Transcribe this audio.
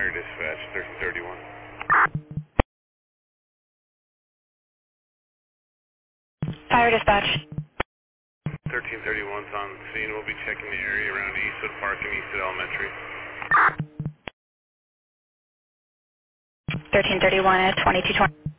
Fire dispatch, 1331. 1331's on scene. We'll be checking the area around Eastwood Park and Eastwood Elementary. 1331 at 2220.